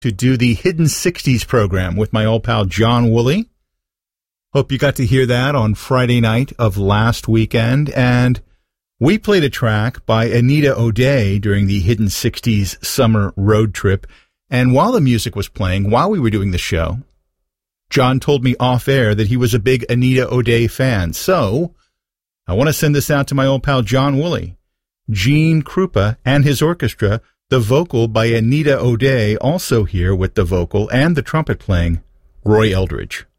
to do the Hidden 60s program with my old pal John Woolley. Hope you got to hear that on Friday night of last weekend. And we played a track by Anita O'Day during the Hidden 60s summer road trip. And while the music was playing, while we were doing the show, John told me off air that he was a big Anita O'Day fan. So I want to send this out to my old pal John Woolley. Gene Krupa and his orchestra, the vocal by Anita O'Day, also here with the vocal and the trumpet playing, Roy Eldridge.